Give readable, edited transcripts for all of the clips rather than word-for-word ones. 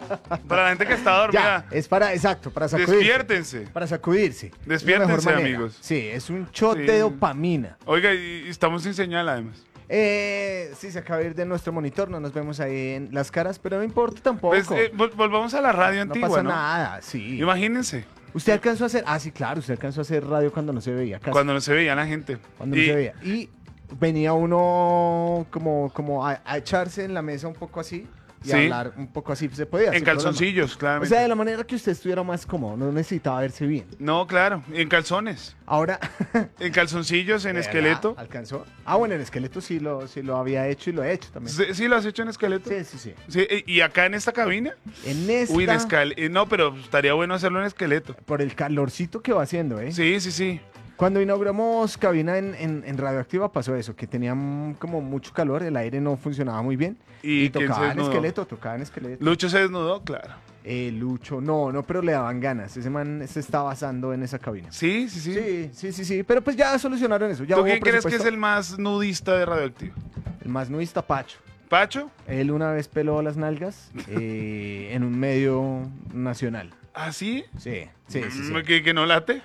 Para la gente que está dormida. Ya, es para, exacto, para sacudirse. Despiértense. Para sacudirse. Despiértense, Es la mejor manera. amigos. Sí, es un shot Sí. de dopamina. Oiga, y estamos sin señal además. Sí, se acaba de ir de nuestro monitor, no nos vemos ahí en las caras, pero no importa tampoco. Pues, volvamos a la radio no antigua, pasa ¿no? nada, sí. Imagínense, Usted alcanzó a hacer, sí, claro, usted alcanzó a hacer radio cuando no se veía casi. cuando no se veía la gente. Cuando no se veía. Y venía uno como a echarse en la mesa un poco así y Sí. hablar un poco así, se podía. En sin problema. calzoncillos, O claramente. sea, de la manera que usted estuviera más cómodo, no necesitaba verse bien. No, claro, en calzones. Ahora, En calzoncillos, en ¿de esqueleto. verdad? ¿Alcanzó? Bueno, en esqueleto sí lo había hecho y lo he hecho también. Sí, sí, lo has hecho en esqueleto. Sí, sí, sí. Sí, y acá en esta cabina. En esta, Uy, no, pero estaría bueno hacerlo en esqueleto. por el calorcito que va haciendo, ¿eh? Sí, sí, sí. Cuando inauguramos cabina en Radioactiva pasó eso, que tenía como mucho calor, el aire no funcionaba muy bien. ¿Y quién se tocaba en desnudó? esqueleto, tocaba en esqueleto. Lucho se desnudó, claro. Lucho, no, pero le daban ganas. Ese man se está basando en esa cabina. Sí, sí, sí. Sí. Pero pues ya solucionaron eso. Ya ¿Tú hubo quién crees que es presupuesto. el más nudista de Radioactivo? El más nudista, Pacho. ¿Pacho? Él una vez peló las nalgas en un medio nacional. ¿Ah, sí? Sí. ¿Que no late?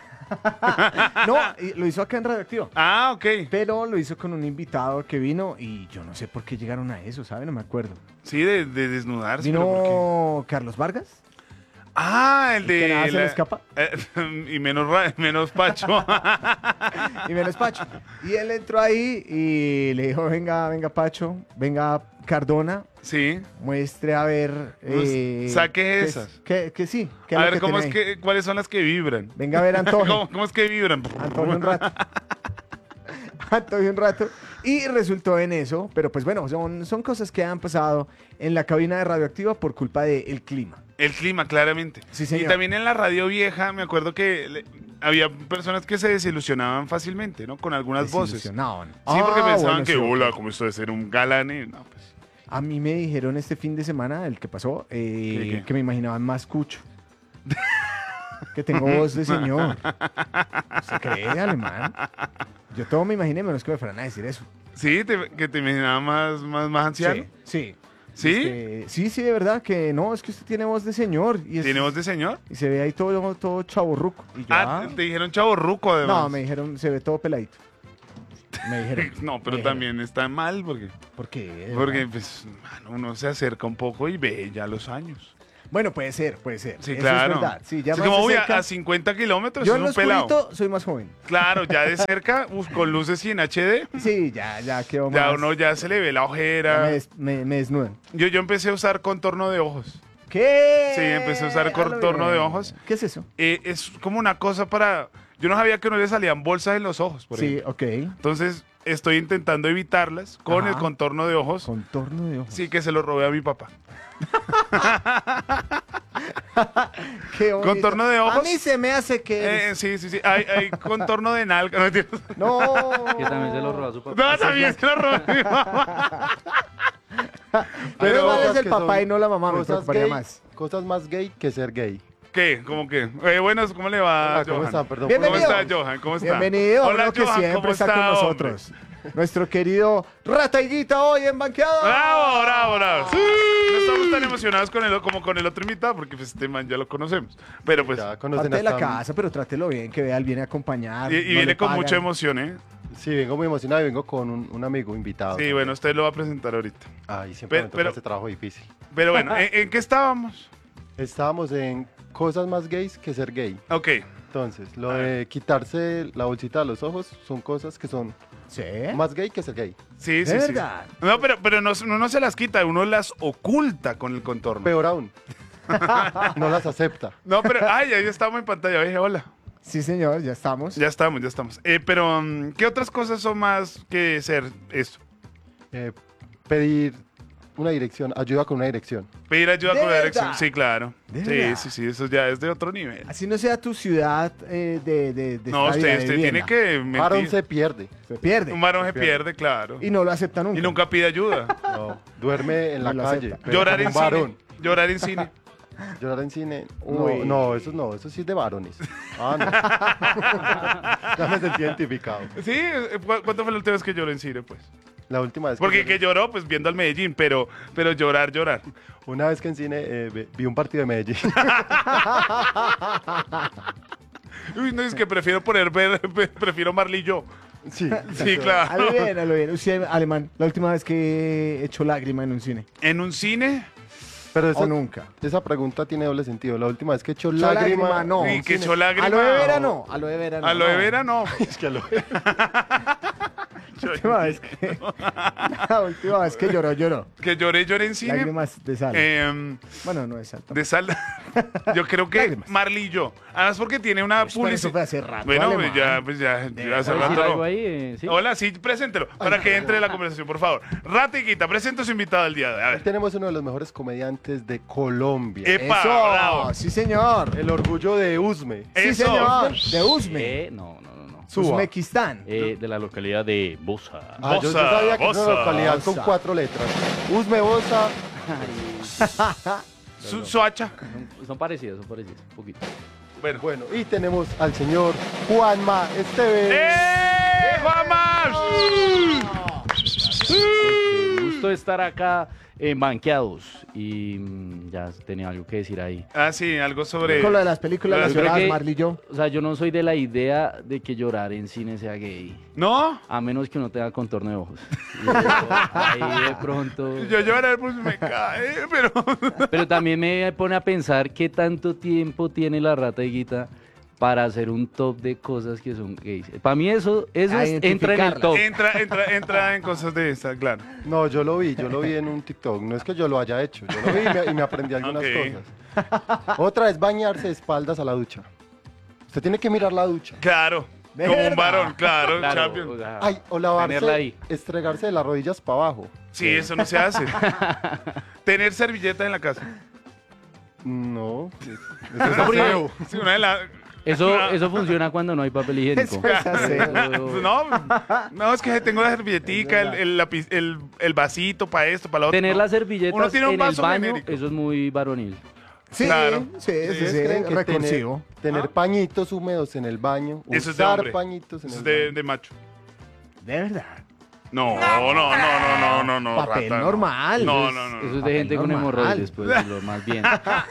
No, lo hizo acá en Radioactiva. Ah, ok. Pero lo hizo con un invitado que vino y yo no sé por qué llegaron a eso, ¿sabe? No me acuerdo. Sí, de desnudarse. ¿pero por qué? Vino Carlos Vargas. Ah, el de... que nada se le escapa. Y menos Pacho. Y menos Pacho. Y él entró ahí y le dijo, venga Pacho, venga Cardona, Sí. muestre a ver... Saque qué esas. Que sí. qué A lo ver, que ¿cómo tiene es ahí. cuáles son las que vibran? Venga a ver Antonio. ¿Cómo es que vibran? Antonio un rato. Antonio un rato. Y resultó en eso, pero pues bueno, son cosas que han pasado en la cabina de Radioactiva por culpa del clima. El clima, claramente. Sí, Y señor. también en la radio vieja, me acuerdo que había personas que se desilusionaban fácilmente, ¿no? Con algunas voces. Sí, Desilusionaban. porque pensaban Bueno, que, sí, hola, ok. como esto de ser un galán. Y no, pues. A mí me dijeron este fin de semana, el que pasó, ¿Qué? que me imaginaban más cucho. Que tengo voz de señor. ¿Se cree, alemán? Yo todo me imaginé, menos que me fueran a decir eso. Sí, que te imaginaba más anciano. Sí. ¿Sí? Sí, de verdad, que no, es que usted tiene voz de señor. ¿Tiene voz de señor? Y se ve ahí todo chaborruco. Y yo, Te dijeron chavorruco, además. no, me dijeron, se ve todo peladito. Me dijeron. No, pero me también está mal porque, ¿Por qué? porque pues, mano, uno se acerca un poco y ve ya los años. Bueno, puede ser. Sí, Eso claro. es verdad. Sí, ya Es más como, de uy, cerca- a 50 kilómetros Yo es en un lo pelado. oscurito soy más joven. Claro, ya de cerca, con luces y en HD, Sí, ya quedó ya más. uno ya se le ve la ya ojera. me desnudan. Yo empecé a usar contorno de ojos. ¿Qué? Sí, empecé a usar lo contorno bien. de ojos. ¿Qué es eso? Es como una cosa para... Yo no sabía que no le salían bolsas en los ojos, por Sí, ejemplo. ok. Entonces, estoy intentando evitarlas con Ajá. el contorno de ojos. Contorno de ojos. Sí, que se lo robé a mi papá. Qué bonito. Contorno de ojos. A mí se me hace que... Sí. Hay contorno de nalga. No, entiendo. No. Que también se lo robó a su papá. No, también se lo robé a mi papá. Pero Hay es cosas el que papá son y no la mamá, me cosas preocuparía gay, más. Cosas más gay que ser gay. ¿Qué? ¿Cómo qué? Bueno, ¿cómo le va, Hola, ¿cómo Johan? están? Perdón. Bienvenido. ¿Cómo está, Johan? ¿Cómo está? Bienvenido, Hola, uno que Johan, siempre ¿cómo está con está, nosotros. Nuestro querido Ratallita hoy en Banqueado. Bravo. No estamos tan emocionados como con el otro invitado, porque pues, este man ya lo conocemos. Pero pues, Ya conocen Parte de la hasta- casa, pero trátelo bien, que vea, él viene a acompañar. y no viene le con pagan. mucha emoción, ¿eh? Sí, vengo muy emocionado y vengo con un amigo invitado. Sí, también. bueno, usted lo va a presentar ahorita. Ay, siempre Pero- me toca pero- ese trabajo difícil. Pero bueno, ¿en qué estábamos? Estábamos en cosas más gays que ser gay. Ok. Entonces, lo de quitarse la bolsita de los ojos son cosas que son ¿Sí? más gay que ser gay. Sí, ¿De sí, sí. verdad? No, pero no, uno no se las quita, uno las oculta con el contorno. Peor aún, no las acepta. No, pero, ay, ahí estamos en pantalla, dije, hola. Sí, señor, ya estamos. Ya estamos. Pero, ¿qué otras cosas son más que ser esto? Pedir una dirección, ayuda con una dirección. Pedir ayuda ¿De con la verdad? dirección. Sí, claro. ¿De Sí, verdad? sí, eso ya es de otro nivel. Así no sea tu ciudad de No, estadía, de usted tiene vivienda. que Varón mentir. se pierde. Se pierde. Un varón se Se pierde. pierde, claro. Y no lo acepta nunca. Y nunca pide ayuda. No, duerme en la No lo calle. acepta. pero Llorar como en un cine. varón. Llorar en cine. Llorar en cine. Uy. No, eso sí es de varones. Ah, no. Ya me sentí identificado. Sí, ¿cuánto fue la última vez que lloró en cine, pues? La última vez Porque que que lloró, pues viendo al Medellín, pero llorar. una vez que en cine vi un partido de Medellín. Uy, no, es que prefiero prefiero Marley y yo. Sí, Sí, claro. A lo bien. Usted, Alemán, la última vez que echó lágrima en un cine. En un cine, Pero O nunca. esa pregunta tiene doble sentido. La última vez que echó Echó lágrima, lágrima, no. y un que cine. echó lágrima. A lo de Vera no. A lo de Vera no. A lo de Vera no. Es que lo La última vez que, la última vez que lloró. Que lloré en cine. Lágrimas de sal. Bueno, no de sal. De sal. Yo creo que Lágrimas. Marley y yo. Además porque tiene una Pues, pero eso publicidad. fue hace rato, Bueno, Alemán. pues ya hace ¿Puedo decir rato. algo no. ahí? ¿Sí? Hola, sí, preséntelo. Para que entre en la conversación, por favor. Ratiguita, presenta a su invitado del día de hoy. A Hoy ver. tenemos uno de los mejores comediantes de Colombia. ¡Epa! Eso, Bravo. sí señor. El orgullo de Usme. Sí Eso. señor. De Uzme. No. Suba. Uzbekistán. De la localidad de Bosa. Yo Bosa, sabía que era Bosa, una localidad con Bosa. 4 letras. Usme Bosa. Soacha. Son parecidas, un poquito. Bueno. Bueno, y tenemos al señor Juanma Esteves. ¡Vamos! Qué gusto estar acá en Banqueados. Y ya tenía algo que decir ahí. Ah, sí, algo sobre. Con lo de las películas Yo creo nacionales, que- Marley y yo. O sea, yo no soy de la idea de que llorar en cine sea gay. ¿No? A menos que uno tenga contorno de ojos. Y ahí de pronto... Yo lloré, pues me cae, pero. Pero también me pone a pensar qué tanto tiempo tiene la rata de Guita para hacer un top de cosas que son gays. Para mí eso A entra en el identificarlas. top. Entra en cosas de esta, claro. No, yo lo vi en un TikTok. No es que yo lo haya hecho. Yo lo vi y me aprendí algunas Ok. cosas. Otra es bañarse de espaldas a la ducha. Usted tiene que mirar la ducha. Claro. ¿De Como verdad? un varón, claro, Claro, champion. o sea, Ay, o tenerla lavarse, ahí. estregarse de las rodillas para abajo. Sí, eso no se hace. Tener servilletas en la casa. No. Porque Sí, una de las. eso funciona cuando no hay papel higiénico. Eso es así. Eso- No, es que tengo la servilletica, el vasito para esto, para lo otro. Tener no. las Uno servilletas tiene un en el vaso baño, genérico. eso es muy varonil. Sí, Claro. sí, ¿Ustedes creen que recursivo. tener pañitos húmedos en el baño, Eso es de usar hombre. pañitos en Eso el es baño? de macho. De verdad. No. Papel rata, no. normal. No. Eso es de Papel gente con normal. hemorroides, pues decirlo más bien.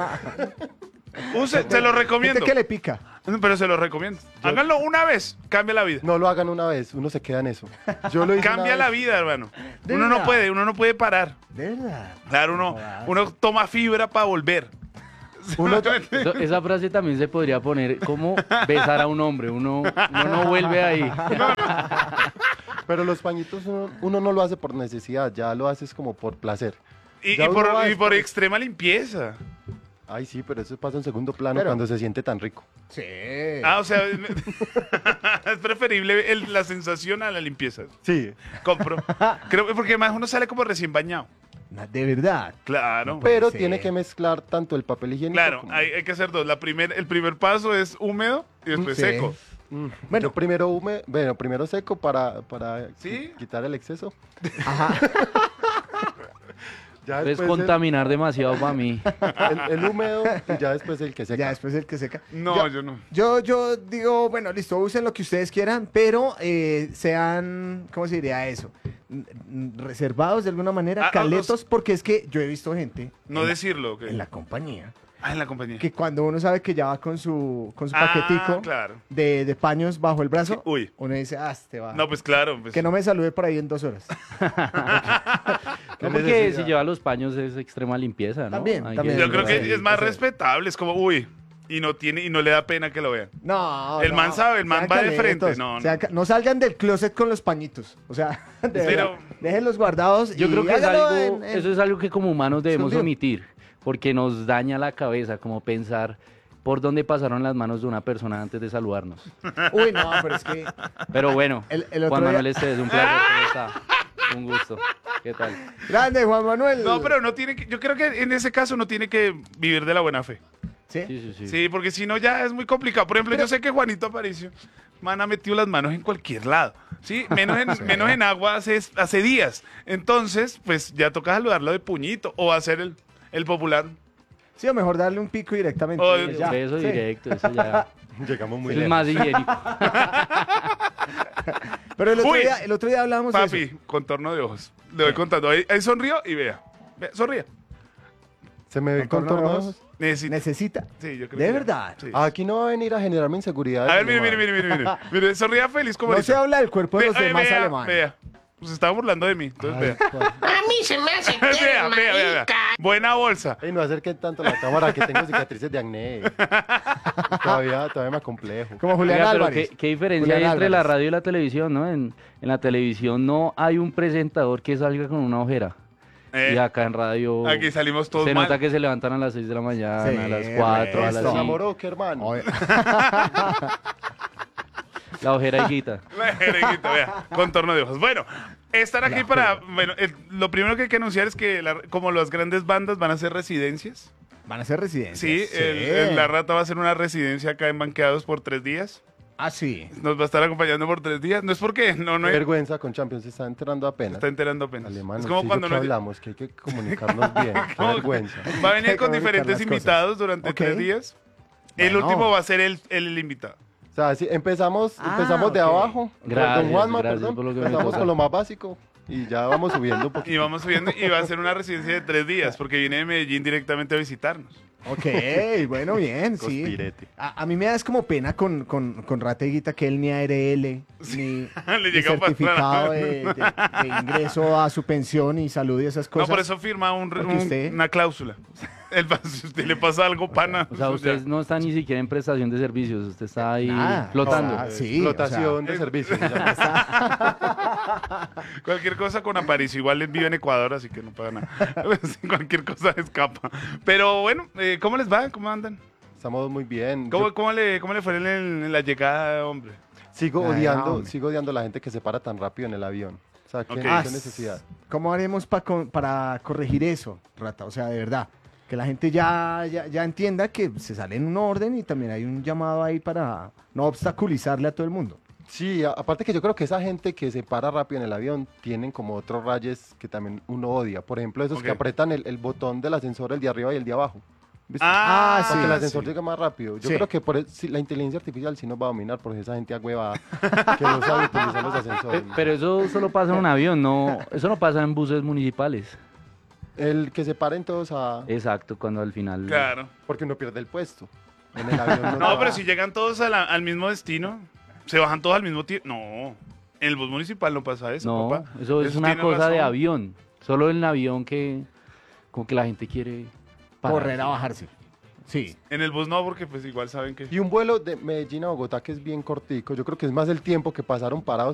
Se lo recomiendo. Gente que le pica. Pero se lo recomiendo. Háganlo una vez, cambia la vida. No lo hagan una vez, uno se queda en eso. Yo lo hice una Cambia la vez. vida, hermano. ¿De Uno verdad? no puede parar. De verdad. Claro, uno toma fibra para volver. Esa frase también se podría poner como besar a un hombre. Uno no vuelve ahí. Pero los pañitos uno no lo hace por necesidad, ya lo haces como por placer. Y Ya uno va por después. extrema limpieza. Ay, sí, pero eso pasa en segundo plano Pero- cuando se siente tan rico. Sí. O sea, es preferible la sensación a la limpieza. Sí, Compro. Creo que porque además uno sale como recién bañado. De verdad. Claro. pero Sí. tiene que mezclar tanto el papel higiénico Claro, como... hay que hacer dos. El primer paso es húmedo y después Sí. seco. Bueno, Bueno. yo primero húmedo, bueno, primero seco para ¿Sí? quitar el exceso. Ajá. Ya Es después contaminar demasiado para mí. el húmedo y ya después el que seca. Ya después el que seca. No, yo no. Yo digo, bueno, listo, usen lo que ustedes quieran, pero sean, ¿cómo se diría eso? Reservados de alguna manera, Ah, caletos, porque es que yo he visto gente No en, decirlo. ¿ok? en la compañía En la compañía. que cuando uno sabe que ya va con su Ah, paquetico claro. de paños bajo el brazo, Sí, uy. uno dice, este va. No, pues claro. Pues, Que no me salude por ahí en 2 horas. No, porque si lleva los paños es extrema limpieza, ¿no? También, Hay también. yo creo que Sí, es más sí. respetable. Es como, uy. Y no le da pena que lo vean. No, El man sabe, el man sean va de frente, caletos, no, no salgan del closet con los pañitos. O sea, de Pero- verdad, déjenlos guardados. Yo y creo que es hágalo algo, eso es algo que como humanos debemos escondido. omitir, porque nos daña la cabeza como pensar por dónde pasaron las manos de una persona antes de saludarnos. Uy, no, pero es que Pero bueno, El otro Juan día- Manuel Esteves, un placer, ¿cómo está? Un gusto. ¿Qué tal? grande Juan Manuel. No, pero no tiene que. Yo creo que en ese caso no tiene que vivir de la buena fe. ¿Sí? Sí. Sí, porque si no ya es muy complicado. Por ejemplo, yo sé que Juanito Aparicio, man, ha metido las manos en cualquier lado. Sí, menos en agua hace días. Entonces, pues ya toca saludarlo de puñito o hacer el popular. Sí, o mejor darle un pico directamente. Oh, y ya. Beso Sí. directo, eso ya Llegamos muy eso es lejos. más higiénico. Pero Uy, el otro día hablábamos de Papi, eso. contorno de ojos. Le voy contando. Ahí sonrío y vea. Sonríe. ¿Se me ve el ¿Contorno de contorno de ojos? ojos? ¿Necesita? Sí, yo creo ¿De que verdad? sí. Aquí no va a venir a generarme inseguridad. A ver, mire. Mire, sonría feliz como No se ahorita. habla del cuerpo de los demás vea, alemanes. vea. Se estaba burlando de mí. Entonces, vea. A mí se me hace Vea, tierno, vea. marica. Buena bolsa. Ey, no acerquen tanto la cámara que tengo cicatrices de acné. Todavía me acomplejo. Como Julián Oiga, pero Álvarez. ¿qué diferencia hay Julián entre la Álvarez. radio y la televisión, no? En la televisión no hay un presentador que salga con una ojera. Eh, Y acá en radio Aquí salimos todos se mal. nota que se levantan a las 6 de la mañana, Sí, a las 4, a las resto. ¿Se 5. enamoró, qué hermano? Oye, La ojera y guita. La jereguita, vea, contorno de ojos. Bueno, estar aquí para... Bueno, lo primero que hay que anunciar es que como las grandes bandas van a hacer residencias. van a ser residentes. Sí, La Rata va a hacer una residencia acá en Banqueados por 3 días. Ah, sí. Nos va a estar acompañando por 3 días. No es porque no Qué hay... vergüenza con Champions, se está enterando Se apenas. está enterando apenas. Alemán, es como cuando no nos... hablamos, que hay que comunicarnos bien. Qué ¿Cómo? vergüenza. Va a venir Hay que con comunicar diferentes las cosas. invitados durante Ok. 3 días. El Bueno. último va a ser el invitado. O sea, sí, empezamos de ok. abajo. Gracias, Don Juanma, gracias perdón. por lo que me Empezamos toca. con lo más básico y ya vamos subiendo un poquito. Y vamos subiendo y va a ser una residencia de 3 días porque viene de Medellín directamente a visitarnos. Ok, bueno, bien, sí. Conspirete. A mí me da es como pena con Rata y Guita que él ni ARL, ni, Le ni llega a pasar. certificado de ingreso a su pensión y salud y esas No, cosas. por eso firma Porque usted- una cláusula. Si usted le pasa algo, pana. O sea, eso usted ya. no está ni siquiera en prestación de servicios, usted está ahí Nada. flotando. O sea, sí, Flotación de servicios. se llama. Cualquier cosa con Aparicio. Igual él vive en Ecuador, así que no paga nada. Cualquier cosa escapa. Pero bueno, ¿cómo les va? ¿Cómo andan? Estamos muy bien. ¿Cómo le fue en la llegada, hombre? Sigo Ay, odiando, hombre. sigo odiando a la gente que se para tan rápido en el avión. O sea, Ok. qué necesidad. ¿Cómo haremos para corregir eso, Rata? O sea, de verdad, que la gente ya entienda que se sale en un orden y también hay un llamado ahí para no obstaculizarle a todo el mundo. Sí, aparte que yo creo que esa gente que se para rápido en el avión tienen como otros rayes que también uno odia. Por ejemplo, esos que Ok. apretan el botón del ascensor, el de arriba y el de abajo. ¿Viste? Ah, Para que el sí, ascensor sí. llegue más rápido. Yo Sí. creo que la inteligencia artificial sí nos va a dominar por esa gente agüevada que no sabe utilizar los ascensores. Pero eso solo pasa en un avión, no, eso no pasa en buses municipales. El que se paren todos a... Exacto, cuando al final... Claro. Porque uno pierde el puesto. En el avión no, No, te pero va. si llegan todos al mismo destino, se bajan todos al mismo tiempo. No, en el bus municipal no pasa eso, No, papá. eso es una tiene cosa de razón. avión. Solo en el avión que como que la gente quiere pararse. Correr a bajarse. Sí. En el bus no, porque pues igual saben que... Y un vuelo de Medellín a Bogotá que es bien cortico. Yo creo que es más el tiempo que pasaron parados